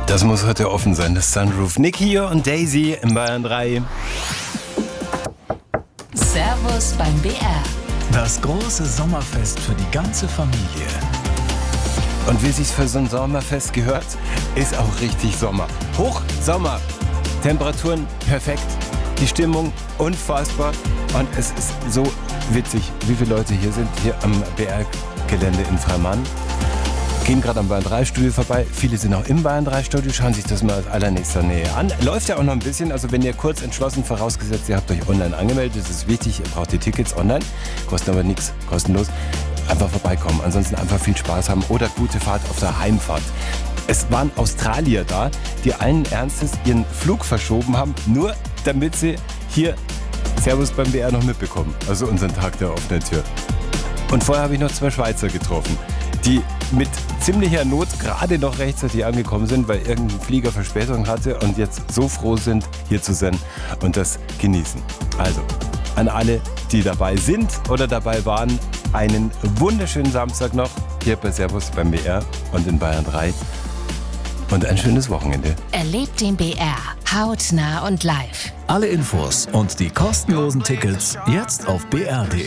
Das muss heute offen sein, das Sunroof. Nick hier und Daisy in Bayern 3. Servus beim BR. Das große Sommerfest für die ganze Familie. Und wie sich's für so ein Sommerfest gehört, ist auch richtig Sommer. Hochsommer. Temperaturen perfekt. Die Stimmung unfassbar. Und es ist so witzig, wie viele Leute hier sind, hier am BR-Gelände in Freimann. Gehen gerade am Bayern 3 Studio vorbei. Viele sind auch im Bayern 3 Studio. Schauen sich das mal aus allernächster Nähe an. Läuft ja auch noch ein bisschen. Also wenn ihr kurz entschlossen, vorausgesetzt, ihr habt euch online angemeldet, das ist wichtig, ihr braucht die Tickets online. Kostet aber nichts, kostenlos. Einfach vorbeikommen. Ansonsten einfach viel Spaß haben oder gute Fahrt auf der Heimfahrt. Es waren Australier da, die allen Ernstes ihren Flug verschoben haben, nur damit sie hier Servus beim BR noch mitbekommen. Also unseren Tag der offenen Tür. Und vorher habe ich noch 2 Schweizer getroffen, die mit ziemlicher Not gerade noch rechtzeitig angekommen sind, weil irgendein Flieger Verspätung hatte und jetzt so froh sind, hier zu sein und das genießen. Also, an alle, die dabei sind oder dabei waren, einen wunderschönen Samstag noch hier bei Servus beim BR und in Bayern 3 und ein schönes Wochenende. Erlebt den BR hautnah und live. Alle Infos und die kostenlosen Tickets jetzt auf br.de.